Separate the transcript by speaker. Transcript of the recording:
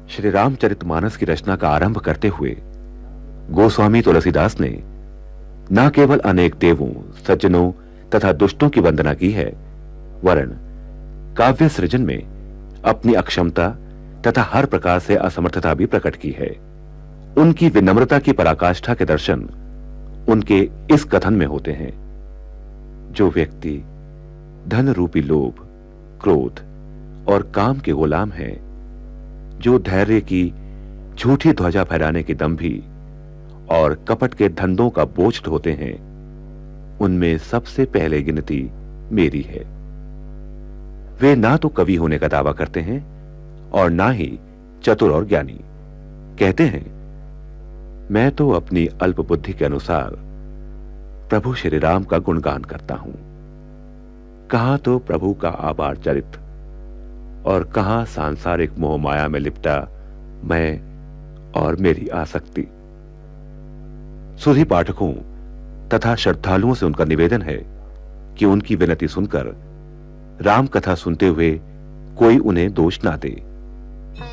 Speaker 1: श्री रामचरितमानस की रचना का आरंभ करते हुए गोस्वामी तुलसीदास ने न केवल अनेक देवों, सज्जनों तथा दुष्टों की वंदना की है, वरन काव्य सृजन में अपनी अक्षमता तथा हर प्रकार से असमर्थता भी प्रकट की है। उनकी विनम्रता की पराकाष्ठा के दर्शन उनके इस कथन में होते हैं, जो व्यक्ति धन रूपी लोभ, क्रोध और काम के गुलाम है, जो धैर्य की झूठी ध्वजा फहराने की दंभी और कपट के धंधों का बोझ ढोते हैं, उनमें सबसे पहले गिनती मेरी है। वे ना तो कवि होने का दावा करते हैं और ना ही चतुर और ज्ञानी। कहते हैं, मैं तो अपनी अल्प बुद्धि के अनुसार प्रभु श्री राम का गुणगान करता हूं। कहां तो प्रभु का आभार चरित्र और कहां सांसारिक मोह माया में लिपटा मैं और मेरी आसक्ति। सुधी पाठकों तथा श्रद्धालुओं से उनका निवेदन है कि उनकी विनती सुनकर राम कथा सुनते हुए कोई उन्हें दोष ना दे।